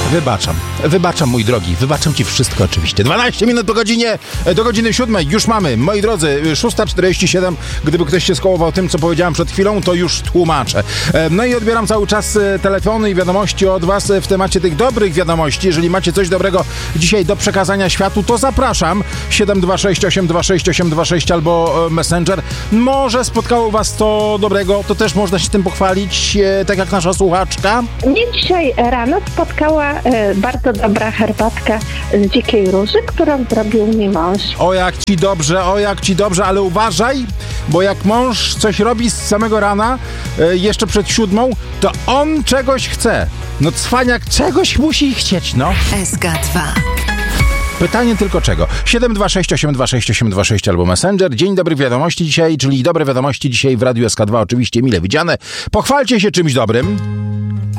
Wybaczam, mój drogi, wybaczam ci wszystko oczywiście. 12 minut do godziny 7 już mamy, moi drodzy, 6:47. Gdyby ktoś się skołował tym, co powiedziałem przed chwilą, to już tłumaczę. No i odbieram cały czas telefony i wiadomości od was w temacie tych dobrych wiadomości. Jeżeli macie coś dobrego dzisiaj do przekazania światu, to zapraszam. 726 826 826 albo Messenger. Może spotkało was to dobrego, to też można się tym pochwalić, tak jak nasza słuchaczka. Mnie dzisiaj rano spotkała bardzo dobra herbatka z dzikiej róży, którą zrobił mi mąż. O jak ci dobrze, ale uważaj, bo jak mąż coś robi z samego rana, jeszcze przed 7, to on czegoś chce. No cwaniak czegoś musi chcieć, no. SK2. Pytanie tylko czego? 726 826 826 albo Messenger. Dzień dobrych wiadomości dzisiaj, czyli dobre wiadomości dzisiaj w Radiu SK2 oczywiście mile widziane. Pochwalcie się czymś dobrym.